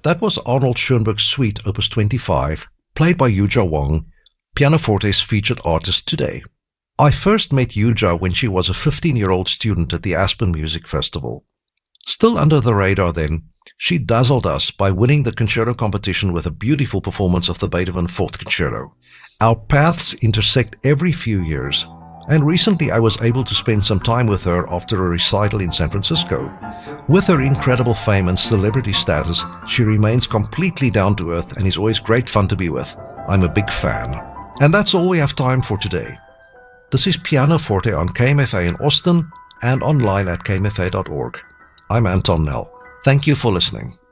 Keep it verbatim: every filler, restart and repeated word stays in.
That was Arnold Schoenberg's Suite Opus twenty-five, played by Yuja Wang, pianoforte's featured artist today. I first met Yuja when she was a fifteen-year-old student at the Aspen Music Festival. Still under the radar then, she dazzled us by winning the concerto competition with a beautiful performance of the Beethoven Fourth Concerto. Our paths intersect every few years, and recently I was able to spend some time with her after a recital in San Francisco. With her incredible fame and celebrity status, she remains completely down to earth and is always great fun to be with. I'm a big fan. And that's all we have time for today. This is Piano Forte on K M F A in Austin and online at k m f a dot org. I'm Anton Nel. Thank you for listening.